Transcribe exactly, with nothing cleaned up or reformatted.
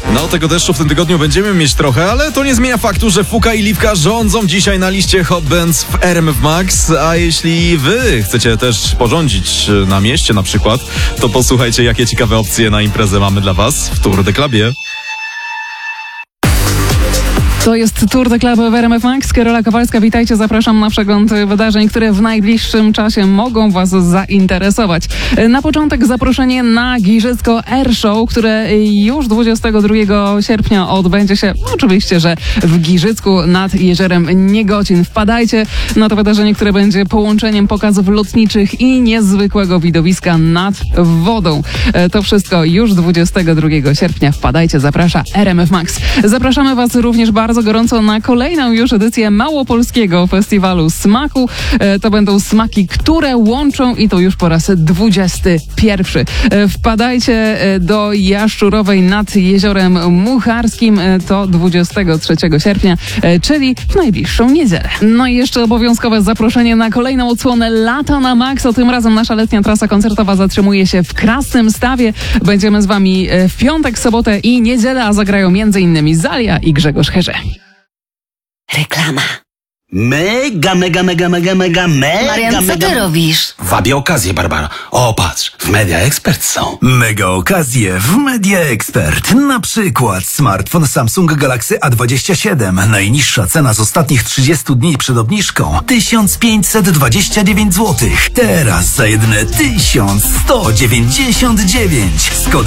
No, tego deszczu w tym tygodniu będziemy mieć trochę, ale to nie zmienia faktu, że Fuka i Liwka rządzą dzisiaj na liście Hot Bands w R M F Max, a jeśli wy chcecie też porządzić na mieście na przykład, to posłuchajcie, jakie ciekawe opcje na imprezę mamy dla was w Tour de Clubie. To jest Tour de Club w R M F Max. Karola Kowalska, witajcie. Zapraszam na przegląd wydarzeń, które w najbliższym czasie mogą was zainteresować. Na początek zaproszenie na Giżycko Air Show, które już dwudziestego drugiego sierpnia odbędzie się oczywiście, że w Giżycku nad jeziorem Niegocin. Wpadajcie na to wydarzenie, które będzie połączeniem pokazów lotniczych i niezwykłego widowiska nad wodą. To wszystko już dwudziestego drugiego sierpnia. Wpadajcie, zaprasza R M F Max. Zapraszamy was również bardzo gorąco na kolejną już edycję Małopolskiego Festiwalu Smaku. To będą smaki, które łączą i to już po raz dwudziesty pierwszy. Wpadajcie do Jaszczurowej nad Jeziorem Mucharskim. To dwudziestego trzeciego sierpnia, czyli w najbliższą niedzielę. No i jeszcze obowiązkowe zaproszenie na kolejną odsłonę Lata na Max. Tym razem nasza letnia trasa koncertowa zatrzymuje się w Krasnym Stawie. Będziemy z wami w piątek, sobotę i niedzielę, a zagrają m.in. Zalia i Grzegorz Herze. Reklama. Mega, mega, mega, mega, mega, mega, Marian, co mega... ty robisz? Wabię okazję, Barbara. O, patrz, w Media Expert są. Mega okazje w Media Expert. Na przykład smartfon Samsung Galaxy A dwadzieścia siedem. Najniższa cena z ostatnich trzydziestu dni przed obniżką tysiąc pięćset dwadzieścia dziewięć złotych. Teraz za jedyne tysiąc sto dziewięćdziesiąt dziewięć. Z kodem